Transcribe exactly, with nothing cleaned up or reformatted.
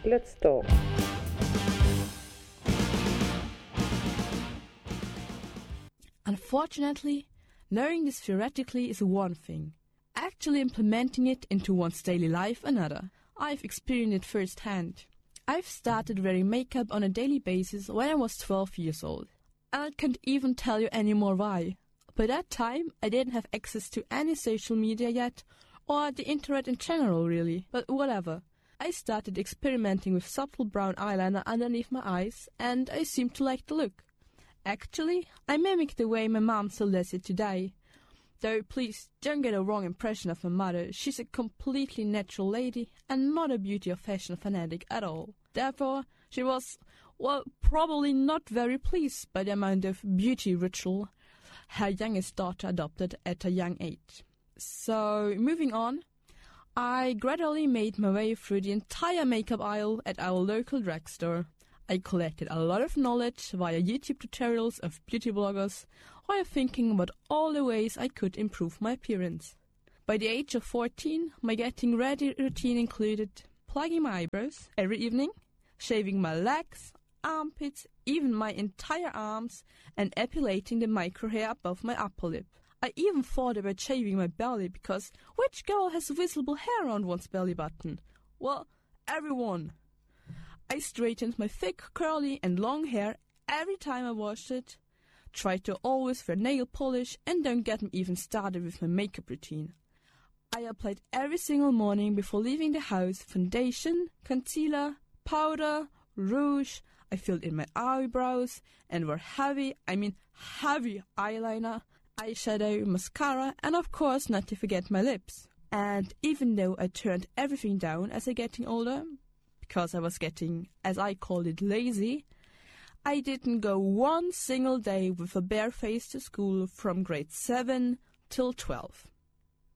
Let's talk. Unfortunately, knowing this theoretically is one thing. Actually implementing it into one's daily life another. I've experienced it firsthand. I've started wearing makeup on a daily basis when I was twelve years old. And I can't even tell you anymore why. By that time, I didn't have access to any social media yet, or the internet in general really, but whatever. I started experimenting with subtle brown eyeliner underneath my eyes, and I seemed to like the look. Actually, I mimicked the way my mom still does it today. Though please don't get a wrong impression of my mother, she's a completely natural lady and not a beauty or fashion fanatic at all. Therefore, she was, well, probably not very pleased by the amount of beauty ritual her youngest daughter adopted at a young age. So, moving on, I gradually made my way through the entire makeup aisle at our local drugstore. I collected a lot of knowledge via YouTube tutorials of beauty bloggers, while thinking about all the ways I could improve my appearance. By the age of fourteen, my getting ready routine included plugging my eyebrows every evening, shaving my legs, armpits, even my entire arms, and epilating the micro hair above my upper lip. I even thought about shaving my belly, because which girl has visible hair around one's belly button? Well, everyone. I straightened my thick, curly and long hair every time I washed it, tried to always wear nail polish, and don't get me even started with my makeup routine. I applied every single morning before leaving the house foundation, concealer, powder, rouge. I filled in my eyebrows and wore heavy, I mean heavy eyeliner, eyeshadow, mascara, and of course not to forget my lips. And even though I turned everything down as I getting older, because I was getting, as I called it, lazy, I didn't go one single day with a bare face to school from grade seven till twelve.